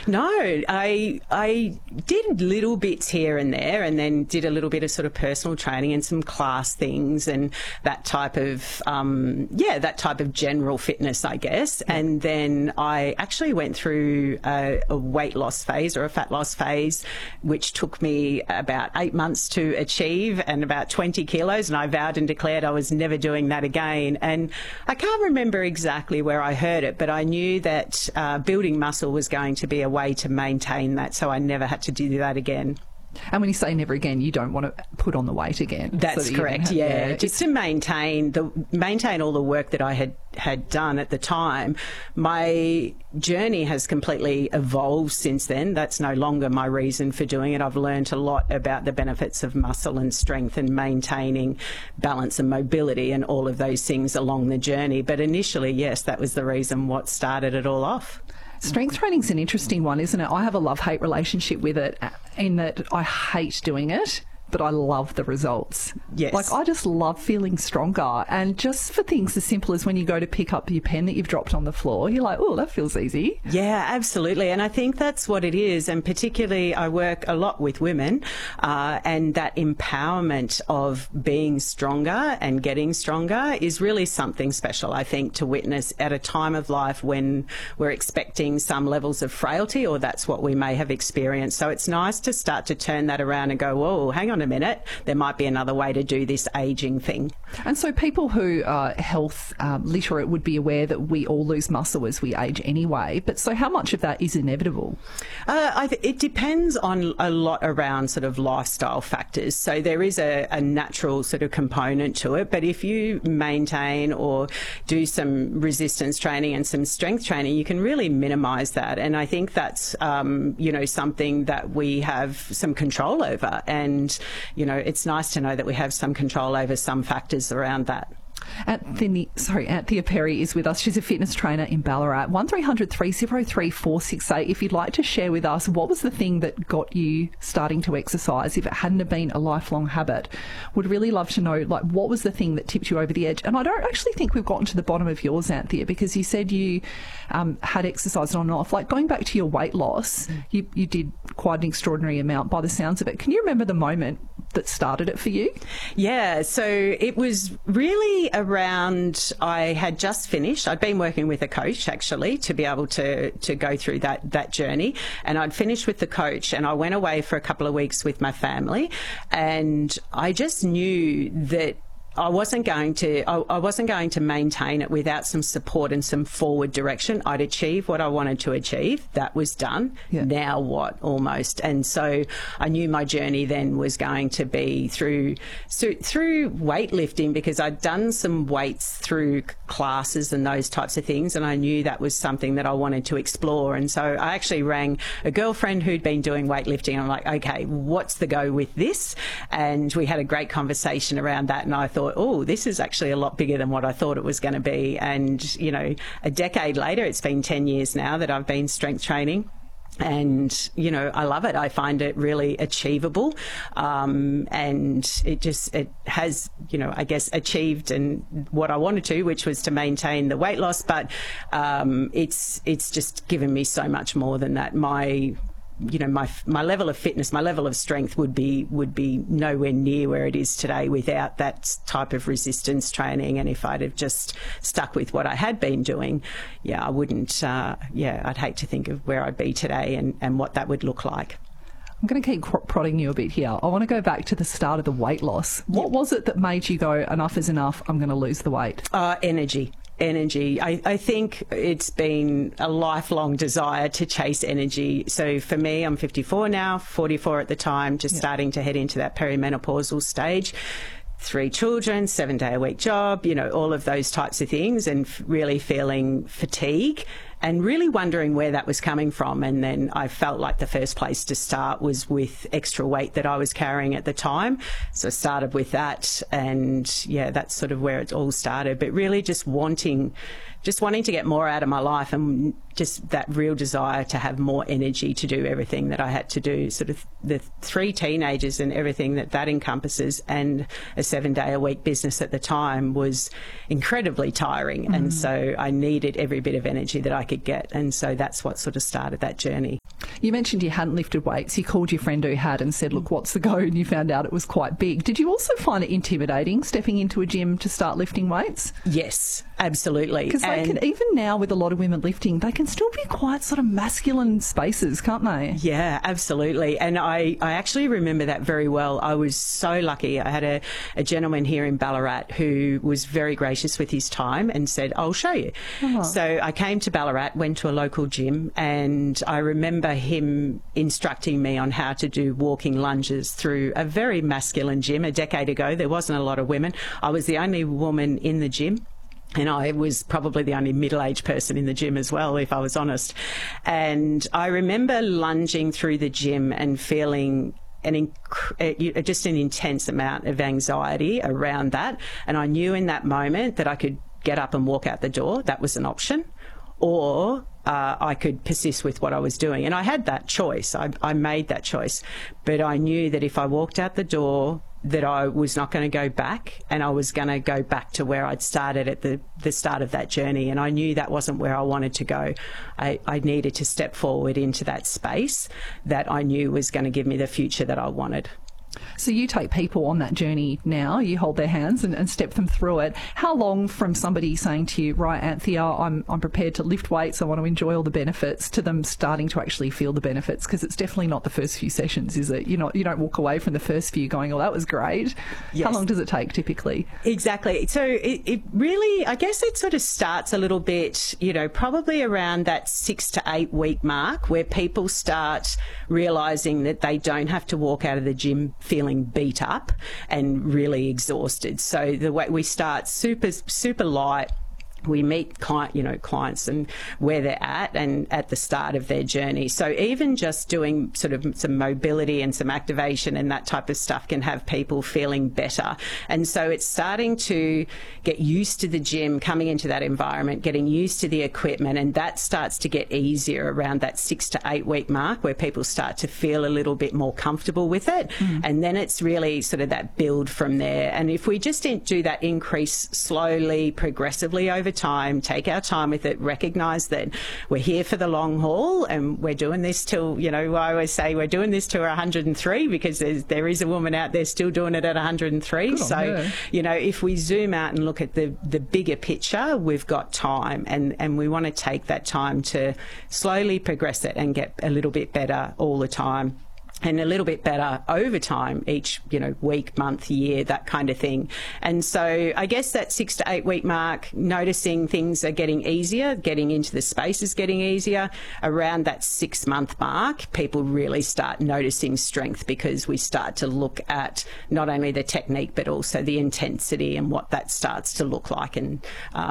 No, I did little bits here and there, and then did a little bit of sort of personal training and some class things and that type of general fitness, I guess. And then I actually went through a weight loss phase or a fat loss phase, which took me about 8 months to achieve and about 20 kilos. And I vowed and declared I was never doing that again. And I can't remember exactly where I heard it, but I knew that building muscle was going to be a way to maintain that, so I never had to do that again. And when you say never again, you don't want to put on the weight again. That's correct, just to maintain all the work that I had done at the time. My journey has completely evolved since then. That's no longer my reason for doing it. I've learned a lot about the benefits of muscle and strength and maintaining balance and mobility and all of those things along the journey. But initially, yes, that was the reason what started it all off. Strength training's an interesting one, isn't it? I have a love-hate relationship with it in that I hate doing it, but I love the results. Yes. Like, I just love feeling stronger. And just for things as simple as when you go to pick up your pen that you've dropped on the floor, you're like, oh, that feels easy. Yeah, absolutely. And I think that's what it is. And particularly I work a lot with women and that empowerment of being stronger and getting stronger is really something special, I think, to witness at a time of life when we're expecting some levels of frailty, or that's what we may have experienced. So it's nice to start to turn that around and go, whoa, hang on a minute, there might be another way to do this aging thing. And so people who are health literate would be aware that we all lose muscle as we age anyway. But so how much of that is inevitable? It depends on a lot around sort of lifestyle factors. So there is a natural sort of component to it. But if you maintain or do some resistance training and some strength training, you can really minimise that. And I think that's, something that we have some control over. And it's nice to know that we have some control over some factors around that. Anthea Perry is with us. She's a fitness trainer in Ballarat. 1300 303 468. If you'd like to share with us what was the thing that got you starting to exercise, if it hadn't have been a lifelong habit, would really love to know, like, what was the thing that tipped you over the edge? And I don't actually think we've gotten to the bottom of yours, Anthea, because you said you had exercised on and off. Like, going back to your weight loss, you did quite an extraordinary amount by the sounds of it. Can you remember the moment that started it for you? Yeah, so it was really around, I had just finished. I'd been working with a coach, actually, to be able to go through that journey. And I'd finished with the coach and I went away for a couple of weeks with my family. And I just knew that I wasn't going to maintain it without some support and some forward direction. I'd achieved what I wanted to achieve. That was done. Yeah. Now what, almost. And so I knew my journey then was going to be through weightlifting, because I'd done some weights through classes and those types of things, and I knew that was something that I wanted to explore. And so I actually rang a girlfriend who'd been doing weightlifting, and I'm like, okay, what's the go with this? And we had a great conversation around that, and I thought, oh, this is actually a lot bigger than what I thought it was going to be. And, a decade later, it's been 10 years now that I've been strength training. And, I love it. I find it really achievable. And it has, I guess, achieved and what I wanted to, which was to maintain the weight loss. But it's just given me so much more than that. My level of fitness, my level of strength would be nowhere near where it is today without that type of resistance training. And if I'd have just stuck with what I had been doing, I wouldn't, I'd hate to think of where I'd be today and what that would look like. I'm going to keep prodding you a bit here. I want to go back to the start of the weight loss. What was it that made you go, enough is enough, I'm going to lose the weight? Energy. I think it's been a lifelong desire to chase energy. So for me, I'm 54 now, 44 at the time, just starting to head into that perimenopausal stage. 3 children, 7-day-a-week job, all of those types of things, and really feeling fatigue and really wondering where that was coming from. And then I felt like the first place to start was with extra weight that I was carrying at the time. So I started with that, and that's sort of where it all started. But really just wanting to get more out of my life, and just that real desire to have more energy to do everything that I had to do. Sort of the 3 teenagers and everything that encompasses, and a 7-day-a-week business at the time was incredibly tiring. And so I needed every bit of energy that I could could get. And so that's what sort of started that journey. You mentioned you hadn't lifted weights. You called your friend who had and said, look, what's the go? And you found out it was quite big. Did you also find it intimidating stepping into a gym to start lifting weights? Yes, absolutely. Because they can, even now with a lot of women lifting, they can still be quite sort of masculine spaces, can't they? Yeah, absolutely. And I actually remember that very well. I was so lucky. I had a gentleman here in Ballarat who was very gracious with his time and said, I'll show you. So I came to Ballarat, went to a local gym, and I remember him instructing me on how to do walking lunges through a very masculine gym. A decade ago, there wasn't a lot of women. I was the only woman in the gym. And I was probably the only middle-aged person in the gym as well, if I was honest. And I remember lunging through the gym and feeling just an intense amount of anxiety around that. And I knew in that moment that I could get up and walk out the door. That was an option. Or I could persist with what I was doing. And I had that choice. I made that choice. But I knew that if I walked out the door, that I was not going to go back, and I was going to go back to where I'd started at the start of that journey. And I knew that wasn't where I wanted to go. I needed to step forward into that space that I knew was going to give me the future that I wanted. So you take people on that journey now, you hold their hands and step them through it. How long from somebody saying to you, right, Anthea, I'm prepared to lift weights, I want to enjoy all the benefits, to them starting to actually feel the benefits? Because it's definitely not the first few sessions, is it? You don't walk away from the first few going, oh, that was great. Yes. How long does it take typically? Exactly. So it really, I guess it sort of starts a little bit, probably around that 6 to 8 week mark, where people start realising that they don't have to walk out of the gym feeling beat up and really exhausted. So the way we start super light. We meet clients and where they're at and at the start of their journey. So even just doing sort of some mobility and some activation and that type of stuff can have people feeling better. And so it's starting to get used to the gym, coming into that environment, getting used to the equipment, and that starts to get easier around that 6 to 8 week mark, where people start to feel a little bit more comfortable with it. And then it's really sort of that build from there. And if we just do that increase slowly, progressively over time, take our time with it, recognise that we're here for the long haul, and we're doing this till, I always say we're doing this till we're 103, because there is a woman out there still doing it at 103. Good so, if we zoom out and look at the bigger picture, we've got time, and we want to take that time to slowly progress it and get a little bit better all the time. And a little bit better over time, each, week, month, year, that kind of thing. And so I guess that 6 to 8 week mark, noticing things are getting easier, getting into the space is getting easier. Around that 6 month mark, people really start noticing strength, because we start to look at not only the technique, but also the intensity and what that starts to look like. And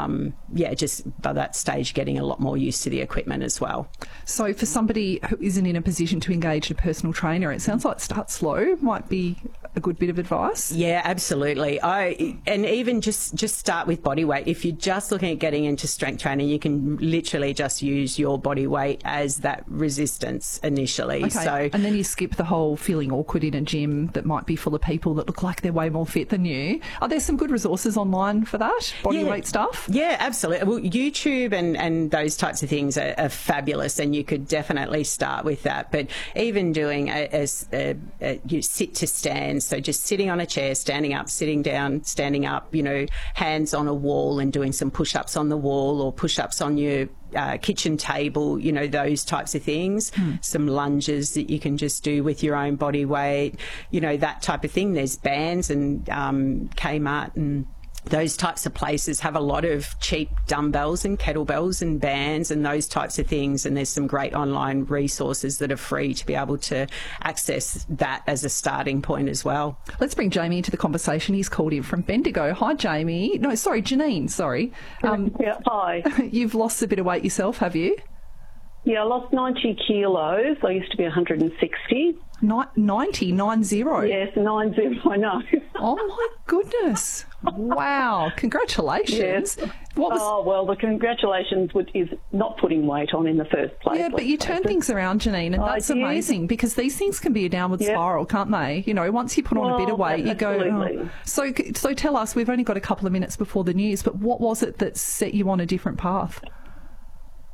just by that stage, getting a lot more used to the equipment as well. So for somebody who isn't in a position to engage a personal trainer, it sounds like start slow might be a good bit of advice. Yeah, absolutely. And even just start with body weight. If you're just looking at getting into strength training, you can literally just use your body weight as that resistance initially. Okay. So, and then you skip the whole feeling awkward in a gym that might be full of people that look like they're way more fit than you. Are there some good resources online for that, body weight stuff? Yeah, absolutely. Well, YouTube and those types of things are fabulous, and you could definitely start with that. But even doing you sit to stand, so just sitting on a chair, standing up, sitting down, standing up, hands on a wall and doing some push-ups on the wall or push-ups on your kitchen table, those types of things. Some lunges that you can just do with your own body weight, that type of thing. There's bands, and Kmart and those types of places have a lot of cheap dumbbells and kettlebells and bands and those types of things, and there's some great online resources that are free to be able to access that as a starting point as well. Let's bring Jamie into the conversation. He's called in from Bendigo. Hi, Jamie. No, sorry, Janine, sorry. Yeah, hi. You've lost a bit of weight yourself, have you? Yeah, I lost 90 kilos. I used to be 160. 90? Yes, 90, I know. Oh, my goodness. Wow. Congratulations. Yes. Well, the congratulations is not putting weight on in the first place. Yeah, but you turn things around, Janine, and that's amazing, because these things can be a downward spiral, can't they? Once you put on a bit of weight, you go... Oh. So tell us, we've only got a couple of minutes before the news, but what was it that set you on a different path?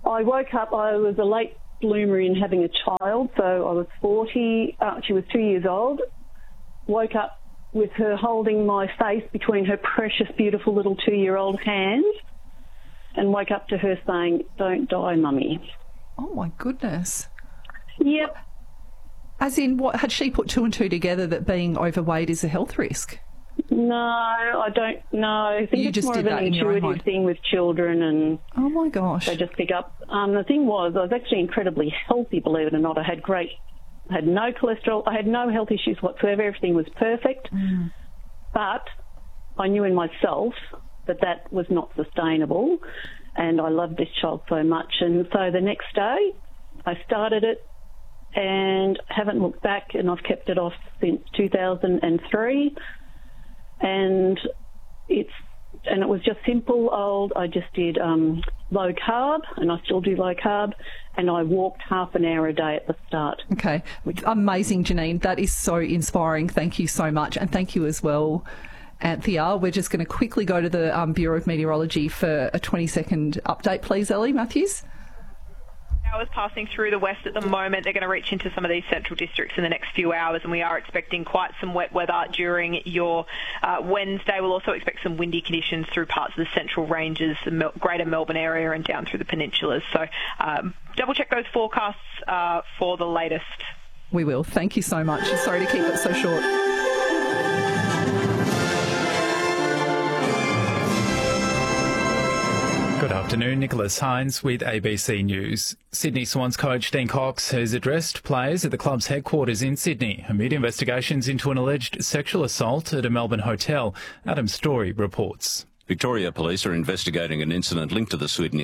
I woke up, I was a late bloomer in having a child, so I was 40, she was 2 years old. Woke up with her holding my face between her precious, beautiful little 2-year-old hands, and woke up to her saying, "Don't die, Mummy." Oh, my goodness. Yep. As in, what had she put two and two together that being overweight is a health risk? No, I don't know. I think You it's just more did of that an in your own intuitive mind. thing with children, and Oh, my gosh. they just pick up. The thing was, I was actually incredibly healthy, believe it or not. I had no cholesterol, I had no health issues whatsoever, everything was perfect. But I knew in myself that was not sustainable, and I loved this child so much. And so the next day, I started it and haven't looked back, and I've kept it off since 2003. And it was just simple old, I just did low carb, and I still do low carb, and I walked half an hour a day at the start. Okay. Amazing, Janine. That is so inspiring. Thank you so much. And thank you as well, Anthea. We're just going to quickly go to the Bureau of Meteorology for a 20-second update, please, Ellie Matthews. Showers passing through the west at the moment. They're going to reach into some of these central districts in the next few hours, and we are expecting quite some wet weather during your Wednesday. We'll also expect some windy conditions through parts of the central ranges, the greater Melbourne area and down through the peninsulas. So double check those forecasts for the latest. We will. Thank you so much. Sorry to keep it so short. Good afternoon, Nicholas Hines with ABC News. Sydney Swans coach Dean Cox has addressed players at the club's headquarters in Sydney amid investigations into an alleged sexual assault at a Melbourne hotel. Adam Story reports. Victoria Police are investigating an incident linked to the Sydney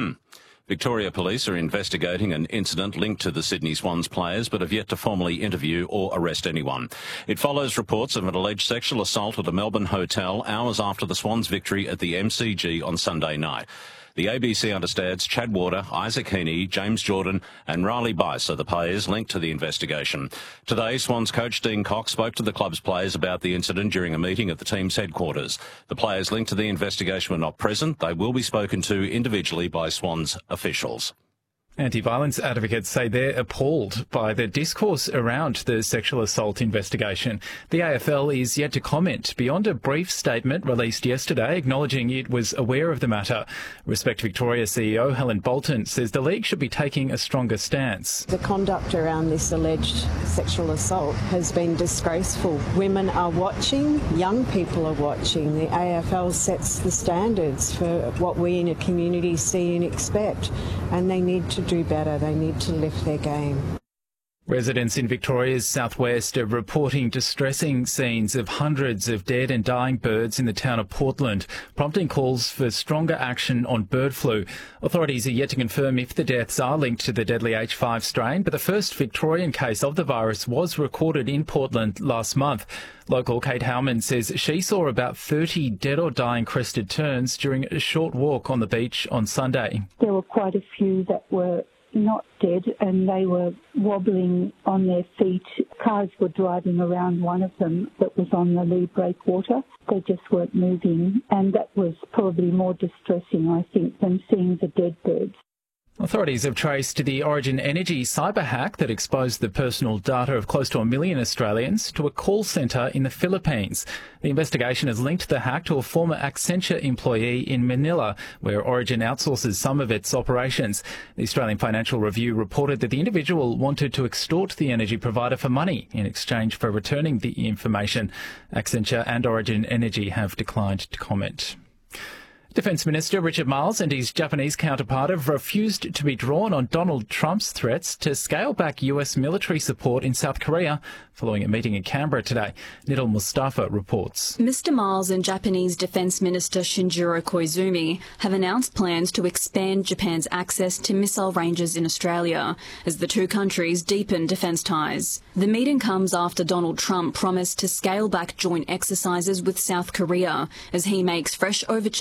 Swans players, but have yet to formally interview or arrest anyone. It follows reports of an alleged sexual assault at a Melbourne hotel hours after the Swans' victory at the MCG on Sunday night. The ABC understands Chad Warder, Isaac Heaney, James Jordan and Riley Bice are the players linked to the investigation. Today, Swans coach Dean Cox spoke to the club's players about the incident during a meeting at the team's headquarters. The players linked to the investigation were not present. They will be spoken to individually by Swans officials. Anti-violence advocates say they're appalled by the discourse around the sexual assault investigation. The AFL is yet to comment beyond a brief statement released yesterday acknowledging it was aware of the matter. Respect Victoria CEO Helen Bolton says the league should be taking a stronger stance. The conduct around this alleged sexual assault has been disgraceful. Women are watching, young people are watching. The AFL sets the standards for what we in a community see and expect, and they need to do better. They need to lift their game. Residents in Victoria's southwest are reporting distressing scenes of hundreds of dead and dying birds in the town of Portland, prompting calls for stronger action on bird flu. Authorities are yet to confirm if the deaths are linked to the deadly H5 strain, but the first Victorian case of the virus was recorded in Portland last month. Local Kate Howman says she saw about 30 dead or dying crested terns during a short walk on the beach on Sunday. There were quite a few that were not dead, and they were wobbling on their feet. Cars were driving around one of them that was on the lee breakwater. They just weren't moving, and that was probably more distressing, I think, than seeing the dead birds. Authorities have traced the Origin Energy cyber hack that exposed the personal data of close to 1 million Australians to a call centre in the Philippines. The investigation has linked the hack to a former Accenture employee in Manila, where Origin outsources some of its operations. The Australian Financial Review reported that the individual wanted to extort the energy provider for money in exchange for returning the information. Accenture and Origin Energy have declined to comment. Defence Minister Richard Marles and his Japanese counterpart have refused to be drawn on Donald Trump's threats to scale back US military support in South Korea following a meeting in Canberra today. Nidal Mustafa reports. Mr. Marles and Japanese Defence Minister Shinjiro Koizumi have announced plans to expand Japan's access to missile ranges in Australia as the two countries deepen defence ties. The meeting comes after Donald Trump promised to scale back joint exercises with South Korea as he makes fresh overtures to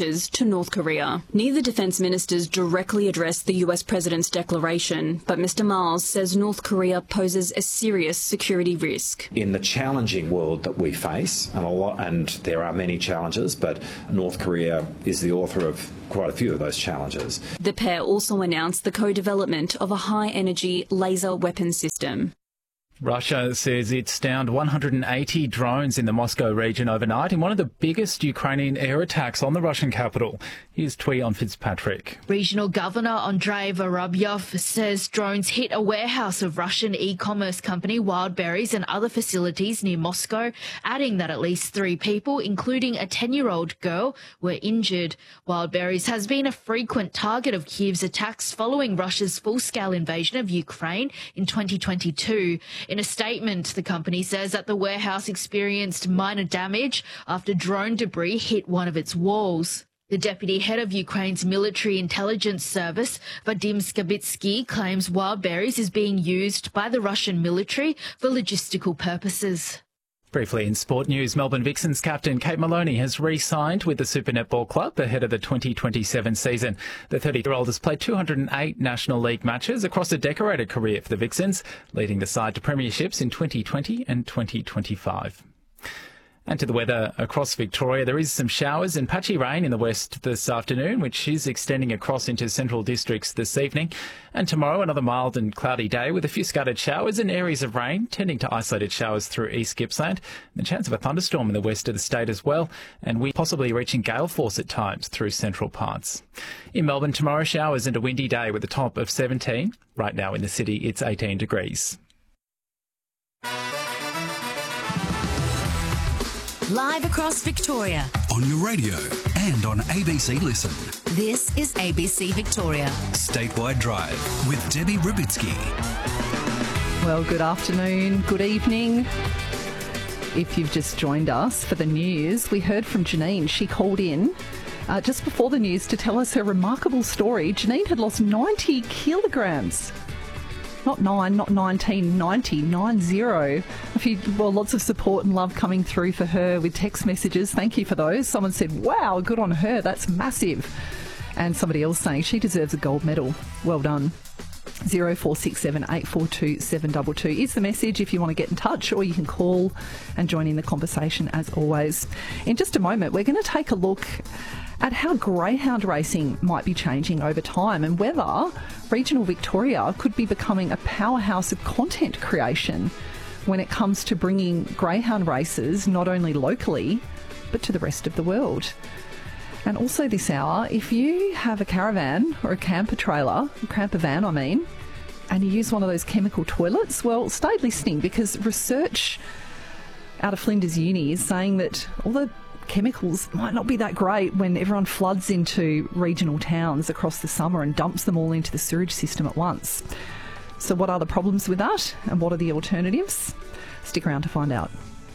to North Korea. Neither defence ministers directly addressed the US president's declaration, but Mr Miles says North Korea poses a serious security risk. In the challenging world that we face, and there are many challenges, but North Korea is the author of quite a few of those challenges. The pair also announced the co-development of a high-energy laser weapon system. Russia says it's downed 180 drones in the Moscow region overnight in one of the biggest Ukrainian air attacks on the Russian capital. Here's Twee on Fitzpatrick. Regional Governor Andrei Vorobyov says drones hit a warehouse of Russian e-commerce company Wildberries and other facilities near Moscow, adding that at least 3 people, including a 10-year-old girl, were injured. Wildberries has been a frequent target of Kiev's attacks following Russia's full-scale invasion of Ukraine in 2022. In a statement, the company says that the warehouse experienced minor damage after drone debris hit one of its walls. The deputy head of Ukraine's military intelligence service, Vadim Skabitsky, claims Wildberries is being used by the Russian military for logistical purposes. Briefly in sport news, Melbourne Vixens captain Kate Maloney has re-signed with the Super Netball Club ahead of the 2027 season. The 30-year-old has played 208 National League matches across a decorated career for the Vixens, leading the side to premierships in 2020 and 2025. And to the weather across Victoria, there is some showers and patchy rain in the west this afternoon, which is extending across into central districts this evening. And tomorrow, another mild and cloudy day with a few scattered showers and areas of rain, tending to isolated showers through East Gippsland. And the chance of a thunderstorm in the west of the state as well, and we possibly reaching gale force at times through central parts. In Melbourne, tomorrow, showers and a windy day with a top of 17. Right now in the city, it's 18 degrees. Live across Victoria. On your radio and on ABC Listen. This is ABC Victoria. Statewide Drive with Debbie Rubitsky. Well, good afternoon, good evening. If you've just joined us for the news, we heard from Janine. She called in just before the news to tell us her remarkable story. Janine had lost 90 kilograms. Not 9, not 19, 90, 90. Lots of support and love coming through for her with text messages. Thank you for those. Someone said, wow, good on her. That's massive. And somebody else saying she deserves a gold medal. Well done. 0467 842 722 is the message if you want to get in touch, or you can call and join in the conversation as always. In just a moment, we're going to take a look at how greyhound racing might be changing over time and whether regional Victoria could be becoming a powerhouse of content creation when it comes to bringing greyhound races not only locally but to the rest of the world. And also this hour, if you have a caravan or a camper trailer, a camper van and you use one of those chemical toilets, well, stay listening, because research out of Flinders Uni is saying that although chemicals might not be that great when everyone floods into regional towns across the summer and dumps them all into the sewage system at once. So what are the problems with that, and what are the alternatives? Stick around to find out.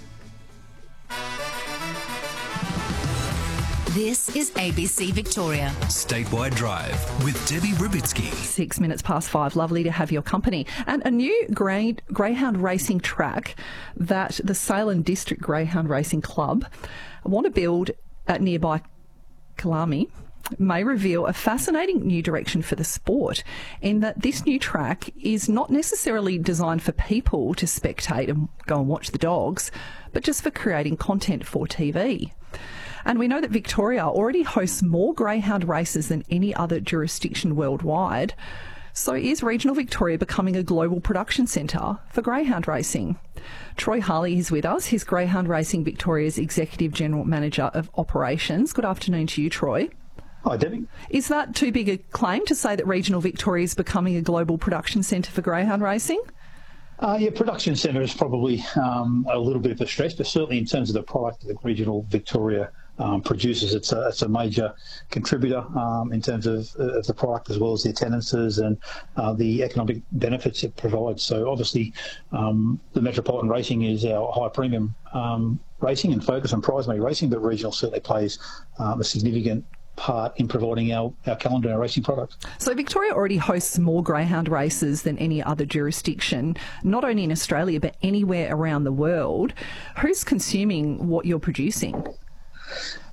This is ABC Victoria. Statewide Drive with Debbie Rubitsky. 6 minutes past 5. Lovely to have your company. And a new greyhound racing track that the Salem District Greyhound Racing Club want to build at nearby Kalami may reveal a fascinating new direction for the sport, in that this new track is not necessarily designed for people to spectate and go and watch the dogs, but just for creating content for TV. And we know that Victoria already hosts more greyhound races than any other jurisdiction worldwide. So is regional Victoria becoming a global production centre for greyhound racing? Troy Harley is with us. He's Greyhound Racing Victoria's Executive General Manager of Operations. Good afternoon to you, Troy. Hi, Debbie. Is that too big a claim to say that regional Victoria is becoming a global production centre for greyhound racing? Production centre is probably a little bit of a stretch, but certainly in terms of the product that regional Victoria produces, it's a major contributor in terms of the product, as well as the attendances and the economic benefits it provides. So obviously the Metropolitan Racing is our high premium racing and focus on prize money racing, but regional certainly plays a significant part in providing our calendar and our racing product. So Victoria already hosts more greyhound races than any other jurisdiction, not only in Australia but anywhere around the world. Who's consuming what you're producing?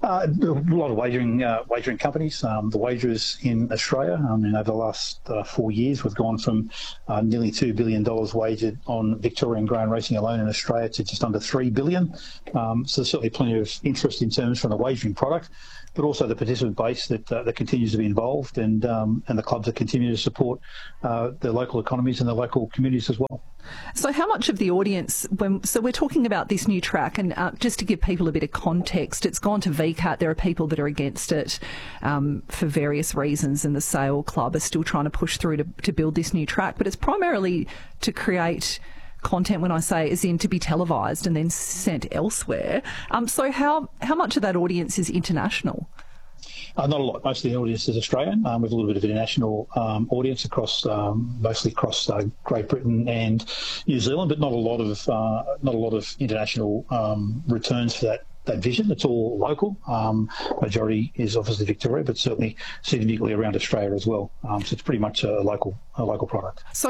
A lot of wagering companies. The wagerers in Australia, over the last 4 years, we've gone from nearly $2 billion wagered on Victorian grain racing alone in Australia to just under $3 billion. So there's certainly plenty of interest in terms from the wagering product, but also the participant base that continues to be involved, and the clubs that continue to support the local economies and the local communities as well. So how much of the audience, so we're talking about this new track, and just to give people a bit of context, it's gone to VCAT. There are people that are against it for various reasons, and the Sale Club are still trying to push through to build this new track, but it's primarily to create content, when I say, as in to be televised and then sent elsewhere. So how much of that audience is international? Not a lot. Most of the audience is Australian. We have a little bit of international audience across, mostly across Great Britain and New Zealand, but not a lot of international returns for that vision. It's all local. Majority is obviously Victoria, but certainly significantly around Australia as well. So it's pretty much a local product. So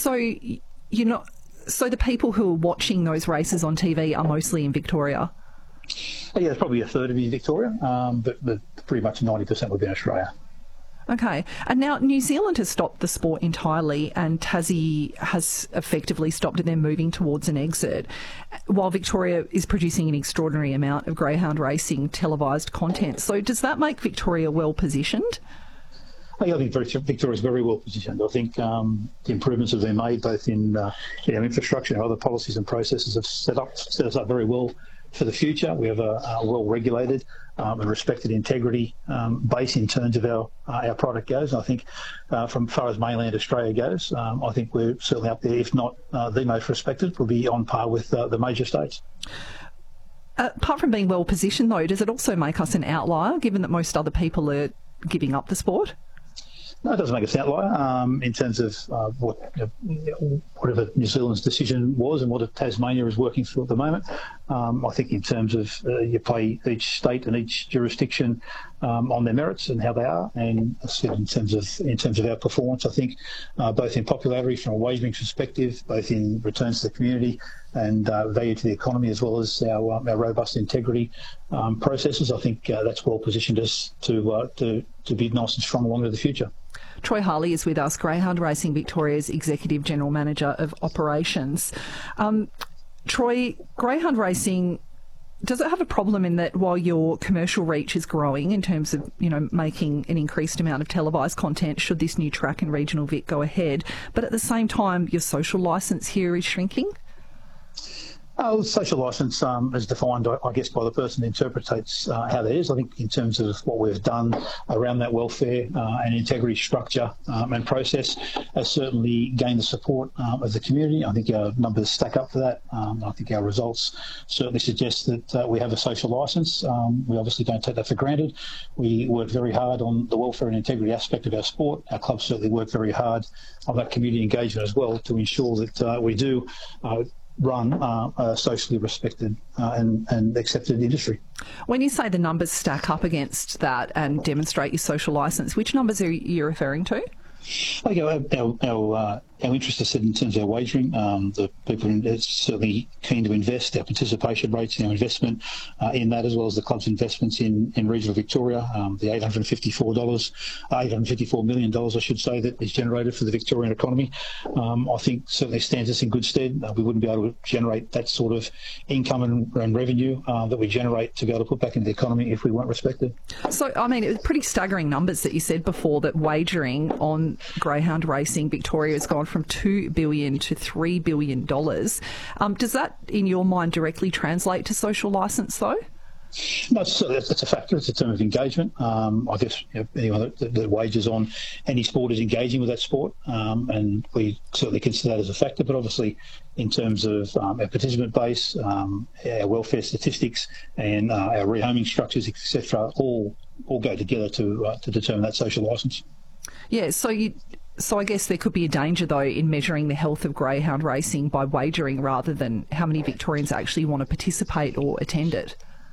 the people who are watching those races on TV are mostly in Victoria? Yeah, there's probably a third of you in Victoria, but pretty much 90% would be in Australia. Okay. And now New Zealand has stopped the sport entirely, and Tassie has effectively stopped it, then moving towards an exit, while Victoria is producing an extraordinary amount of greyhound racing televised content. So does that make Victoria well positioned? I think Victoria is very well positioned. I think the improvements that have been made both in our infrastructure and other policies and processes have set us up very well for the future. We have a well-regulated and respected integrity base in terms of our product goes. And I think from far as mainland Australia goes, I think we're certainly up there, if not the most respected. We'll be on par with the major states. Apart from being well positioned, though, does it also make us an outlier, given that most other people are giving up the sport? No, it doesn't make us an outlier in terms of whatever New Zealand's decision was and what Tasmania is working through at the moment. I think in terms of you play each state and each jurisdiction on their merits and how they are, and in terms of our performance, I think both in popularity from a wagering perspective, both in returns to the community and value to the economy, as well as our robust integrity processes, I think that's well positioned us to be nice and strong along into the future. Troy Harley is with us, Greyhound Racing Victoria's Executive General Manager of Operations. Troy, Greyhound Racing, does it have a problem in that while your commercial reach is growing in terms of, making an increased amount of televised content should this new track and regional Vic go ahead, but at the same time your social licence here is shrinking? Social licence is defined, I guess, by the person who interprets how that is. I think in terms of what we've done around that welfare and integrity structure and process has certainly gained the support of the community. I think our numbers stack up for that. I think our results certainly suggest that we have a social licence. We obviously don't take that for granted. We work very hard on the welfare and integrity aspect of our sport. Our clubs certainly work very hard on that community engagement as well to ensure that we do run a socially respected and accepted industry. When you say the numbers stack up against that and demonstrate your social licence, which numbers are you referring to? I think our interest is set in terms of our wagering. The people are certainly keen to invest. Our participation rates and our investment in that, as well as the club's investments in regional Victoria, the $854 million, I should say, that is generated for the Victorian economy, I think certainly stands us in good stead. We wouldn't be able to generate that sort of income and revenue that we generate to be able to put back into the economy if we weren't respected. So, it was pretty staggering numbers that you said before, that wagering on greyhound racing Victoria has gone from $2 billion to $3 billion. Does that, in your mind, directly translate to social licence, though? No, that's a factor. It's a term of engagement. I guess anyone that wagers on any sport is engaging with that sport, and we certainly consider that as a factor. But obviously, in terms of our participant base, our welfare statistics, and our rehoming structures, etc., all go together to determine that social licence. Yeah, so I guess there could be a danger, though, in measuring the health of greyhound racing by wagering rather than how many Victorians actually want to participate or attend it.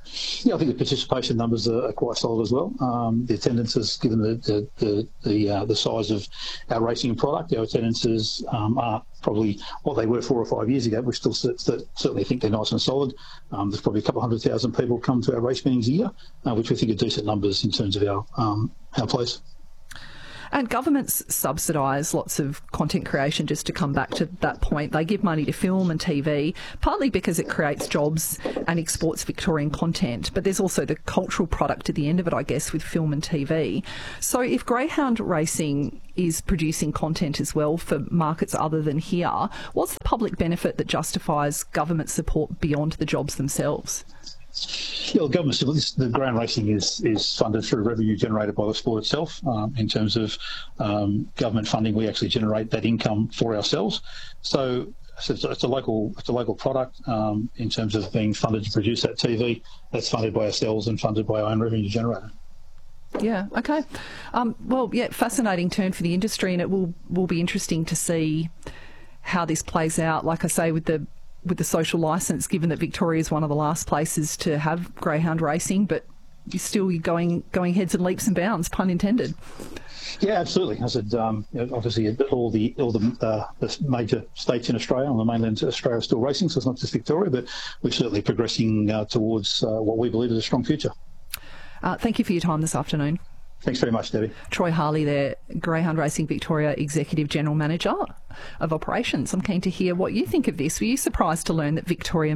Yeah, I think the participation numbers are quite solid as well. The attendances, given the size of our racing product, our attendances are probably what they were 4 or 5 years ago. We still certainly think they're nice and solid. There's probably a couple 100,000 people come to our race meetings a year, which we think are decent numbers in terms of our place. And governments subsidise lots of content creation, just to come back to that point. They give money to film and TV, partly because it creates jobs and exports Victorian content, but there's also the cultural product at the end of it, I guess, with film and TV. So if greyhound racing is producing content as well for markets other than here, what's the public benefit that justifies government support beyond the jobs themselves? Yeah, the ground racing is funded through revenue generated by the sport itself. In terms of government funding, we actually generate that income for ourselves. So it's a local product. In terms of being funded to produce that TV, that's funded by ourselves and funded by our own revenue generator. Yeah, okay. Fascinating turn for the industry, and it will be interesting to see how this plays out. Like I say, with the social licence, given that Victoria is one of the last places to have greyhound racing, but you're still going heads and leaps and bounds, pun intended. Yeah, absolutely. I said, obviously, all the major states in Australia, on the mainland Australia, are still racing, so it's not just Victoria, but we're certainly progressing towards what we believe is a strong future. Thank you for your time this afternoon. Thanks very much, Debbie. Troy Harley there, Greyhound Racing Victoria Executive General Manager of Operations. I'm keen to hear what you think of this. Were you surprised to learn that Victoria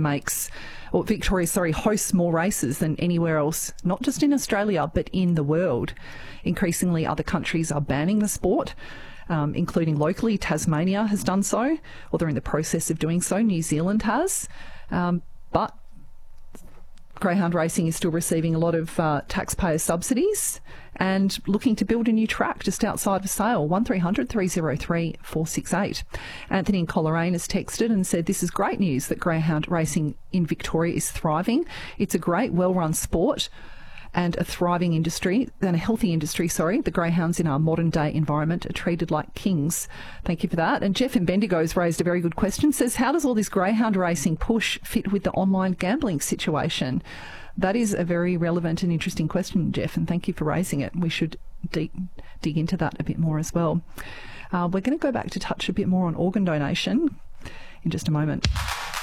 hosts more races than anywhere else, not just in Australia, but in the world? Increasingly, other countries are banning the sport, including locally. Tasmania has done so, or they're in the process of doing so. New Zealand has. But greyhound racing is still receiving a lot of taxpayer subsidies and looking to build a new track just outside of Sale. 1300 303 468. Anthony in Coleraine has texted and said, this is great news that greyhound racing in Victoria is thriving. It's a great, well-run sport and a thriving industry, and a healthy industry, The greyhounds in our modern day environment are treated like kings. Thank you for that. And Jeff in Bendigo's raised a very good question, says, how does all this greyhound racing push fit with the online gambling situation? That is a very relevant and interesting question, Jeff, and thank you for raising it. We should dig into that a bit more as well. We're going to go back to touch a bit more on organ donation in just a moment.